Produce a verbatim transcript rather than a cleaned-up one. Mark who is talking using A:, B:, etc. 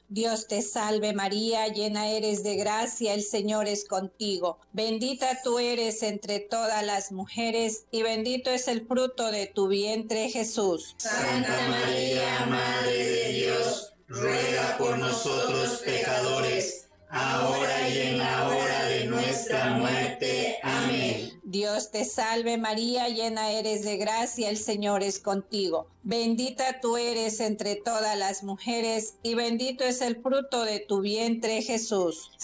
A: Dios te salve María, llena eres de gracia, el Señor es contigo. Bendita tú eres entre todas las mujeres y bendito es el fruto de tu vientre, Jesús.
B: Santa María, Madre de Dios, ruega por nosotros pecadores, ahora y en la hora de nuestra muerte. Amén.
A: Dios te salve María, llena eres de gracia, el Señor es contigo. Bendita tú eres entre todas las mujeres y bendito es el fruto de tu vientre, Jesús.